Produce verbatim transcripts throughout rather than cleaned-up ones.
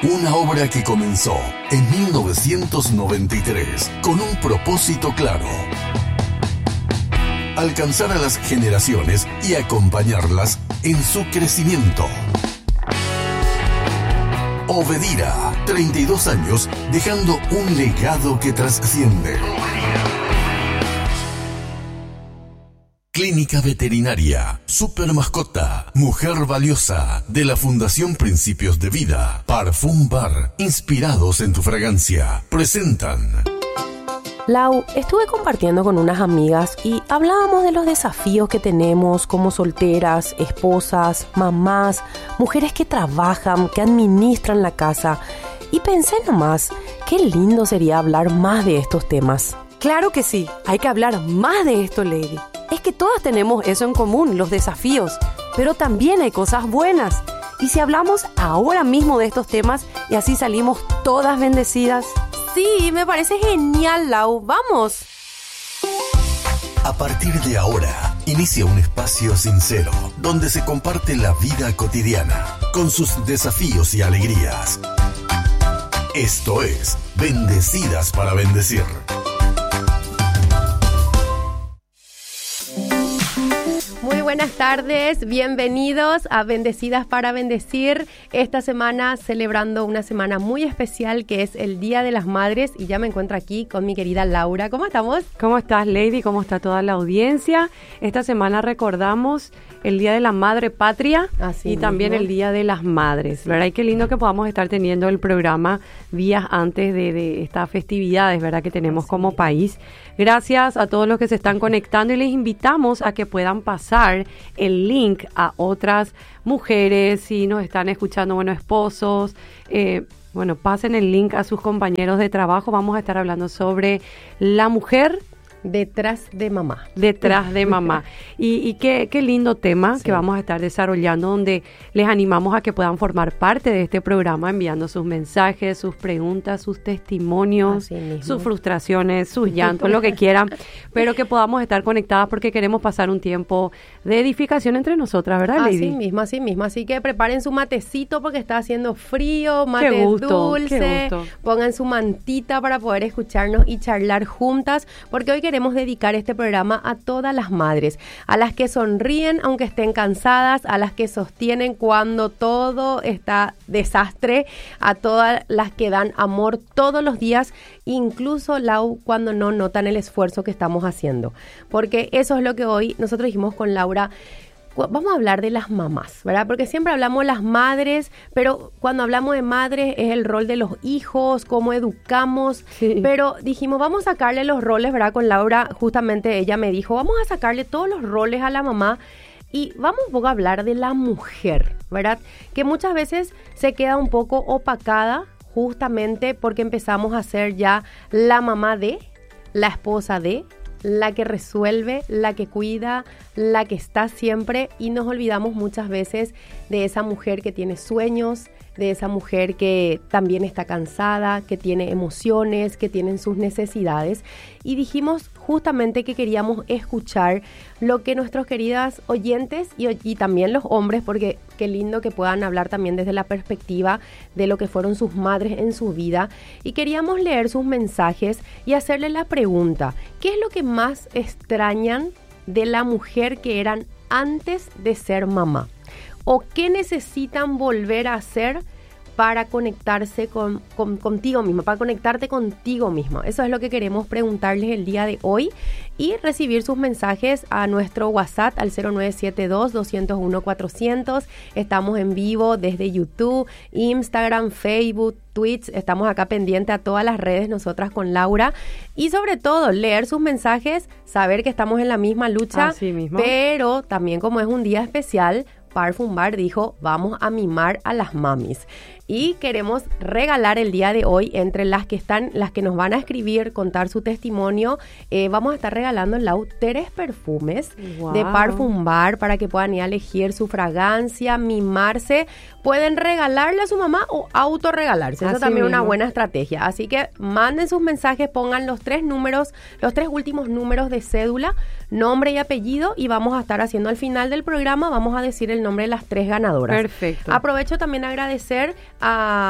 Una obra que comenzó en mil novecientos noventa y tres con un propósito claro: alcanzar a las generaciones y acompañarlas en su crecimiento. Obedira, treinta y dos años dejando un legado que trasciende. Clínica Veterinaria, Super Mascota, Mujer Valiosa, de la Fundación Principios de Vida, Parfum Bar, inspirados en tu fragancia, presentan... Lau, estuve compartiendo con unas amigas y hablábamos de los desafíos que tenemos como solteras, esposas, mamás, mujeres que trabajan, que administran la casa. Y pensé nomás, qué lindo sería hablar más de estos temas. Claro que sí, hay que hablar más de esto, Lady. Es que todas tenemos eso en común, los desafíos, pero también hay cosas buenas. ¿Y si hablamos ahora mismo de estos temas y así salimos todas bendecidas? Sí, me parece genial, Lau. ¡Vamos! A partir de ahora, inicia un espacio sincero donde se comparte la vida cotidiana con sus desafíos y alegrías. Esto es Bendecidas para Bendecir. Muy buenas tardes, bienvenidos a Bendecidas para Bendecir. Esta semana celebrando una semana muy especial que es el Día de las Madres y ya me encuentro aquí con mi querida Laura. ¿Cómo estamos? ¿Cómo estás, Lady? ¿Cómo está toda la audiencia? Esta semana recordamos el Día de la Madre Patria Así y mismo. También el Día de las Madres, ¿verdad? Y qué lindo que podamos estar teniendo el programa días antes de, de estas festividades, ¿verdad? Que tenemos Así como mismo. País. Gracias a todos los que se están conectando y les invitamos a que puedan pasar el link a otras mujeres, si nos están escuchando, bueno, esposos, eh, bueno, pasen el link a sus compañeros de trabajo. Vamos a estar hablando sobre la mujer detrás de mamá. Detrás de mamá. Y, y qué, qué lindo tema sí. que vamos a estar desarrollando, donde les animamos a que puedan formar parte de este programa enviando sus mensajes, sus preguntas, sus testimonios, sus frustraciones, sus llantos, lo que quieran, pero que podamos estar conectadas porque queremos pasar un tiempo de edificación entre nosotras, ¿verdad, Lady? Así mismo, así mismo. Así que preparen su matecito porque está haciendo frío, mate qué gusto, dulce, qué gusto. Pongan su mantita para poder escucharnos y charlar juntas, porque hoy queremos dedicar este programa a todas las madres, a las que sonríen aunque estén cansadas, a las que sostienen cuando todo está desastre, a todas las que dan amor todos los días, incluso Lau cuando no notan el esfuerzo que estamos haciendo, porque eso es lo que hoy nosotros dijimos con Laura. Vamos a hablar de las mamás, ¿verdad? Porque siempre hablamos de las madres, pero cuando hablamos de madres es el rol de los hijos, cómo educamos, sí. Pero dijimos, vamos a sacarle los roles, ¿verdad? Con Laura, justamente ella me dijo, vamos a sacarle todos los roles a la mamá y vamos un poco a hablar de la mujer, ¿verdad? Que muchas veces se queda un poco opacada justamente porque empezamos a ser ya la mamá de, la esposa de, la que resuelve, la que cuida, la que está siempre, y nos olvidamos muchas veces de esa mujer que tiene sueños, de esa mujer que también está cansada, que tiene emociones, que tienen sus necesidades. Y dijimos justamente que queríamos escuchar lo que nuestros queridas oyentes y, y también los hombres, porque qué lindo que puedan hablar también desde la perspectiva de lo que fueron sus madres en su vida. Y queríamos leer sus mensajes y hacerle la pregunta, ¿qué es lo que más extrañan de la mujer que eran antes de ser mamá? ¿O qué necesitan volver a hacer para conectarse con, con, contigo misma, para conectarte contigo misma? Eso es lo que queremos preguntarles el día de hoy y recibir sus mensajes a nuestro WhatsApp al cero nueve siete dos, dos cero uno, cuatro cero cero. Estamos en vivo desde YouTube, Instagram, Facebook, Twitch. Estamos acá pendientes a todas las redes nosotras con Laura y sobre todo leer sus mensajes, saber que estamos en la misma lucha, Así mismo. Pero también como es un día especial, Parfum Bar dijo, vamos a mimar a las mamis. Y queremos regalar el día de hoy, entre las que están, las que nos van a escribir, contar su testimonio, eh, vamos a estar regalando Lau tres perfumes wow. de Parfum Bar para que puedan ir a elegir su fragancia, mimarse. Pueden regalarle a su mamá o autorregalarse. Eso también es una buena estrategia. Así que manden sus mensajes, pongan los tres números, los tres últimos números de cédula, nombre y apellido, y vamos a estar haciendo al final del programa, vamos a decir el nombre de las tres ganadoras. Perfecto. Aprovecho también a agradecer a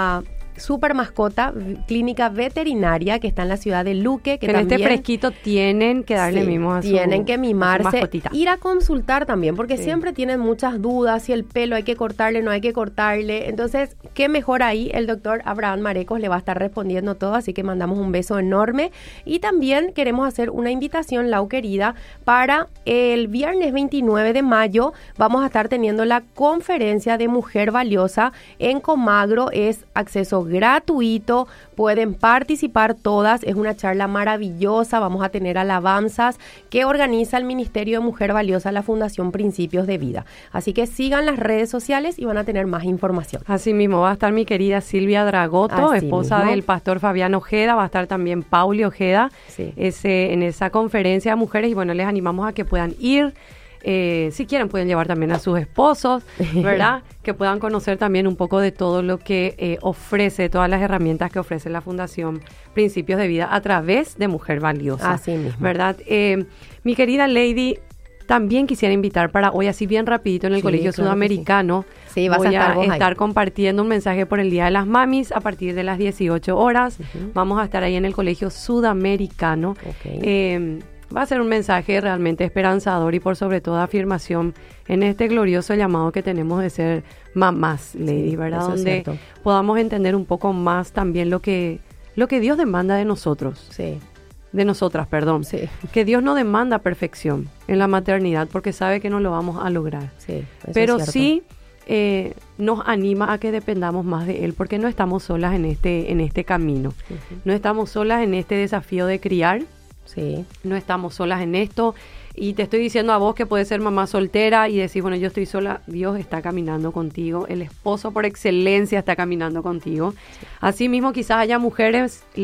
Super Mascota, clínica veterinaria que está en la ciudad de Luque. Que, que en también, este fresquito tienen que darle sí, mimos a su tienen que mimarse, a ir a consultar también, porque sí. siempre tienen muchas dudas, si el pelo hay que cortarle, no hay que cortarle. Entonces, qué mejor ahí, el doctor Abraham Marecos le va a estar respondiendo todo, así que mandamos un beso enorme. Y también queremos hacer una invitación, Lau querida, para el viernes veintinueve de mayo, vamos a estar teniendo la conferencia de Mujer Valiosa en Comagro. Es acceso gratuito, pueden participar todas, es una charla maravillosa, vamos a tener alabanzas que organiza el Ministerio de Mujer Valiosa, la Fundación Principios de Vida. Así que sigan las redes sociales y van a tener más información. Así mismo va a estar mi querida Silvia Dragoto, Así esposa mismo. del pastor Fabián Ojeda, va a estar también Pauli Ojeda sí. ese, en esa conferencia de mujeres, y bueno, les animamos a que puedan ir. Eh, si quieren pueden llevar también a sus esposos, ¿verdad? Que puedan conocer también un poco de todo lo que eh, ofrece, todas las herramientas que ofrece la Fundación Principios de Vida a través de Mujer Valiosa. Así mismo. ¿Verdad? Eh, mi querida Lady, también quisiera invitar para hoy, así bien rapidito, en el sí, Colegio claro Sudamericano. Sí, sí vas voy a estar, a estar compartiendo un mensaje por el Día de las Mamis a partir de las dieciocho horas. Uh-huh. Vamos a estar ahí en el Colegio Sudamericano. Okay. Eh, Va a ser un mensaje realmente esperanzador y por sobre todo afirmación en este glorioso llamado que tenemos de ser mamás, Lady, sí, ¿verdad? Donde podamos entender un poco más también lo que, lo que Dios demanda de nosotros. Sí. De nosotras, perdón. Sí. Que Dios no demanda perfección en la maternidad porque sabe que no lo vamos a lograr. Sí, pero sí eh, nos anima a que dependamos más de Él porque no estamos solas en este, en este camino. Uh-huh. No estamos solas en este desafío de criar. Sí. No estamos solas en esto. Y te estoy diciendo a vos que puedes ser mamá soltera y decir, bueno, yo estoy sola. Dios está caminando contigo. El esposo por excelencia está caminando contigo. Sí. Asimismo, quizás haya mujeres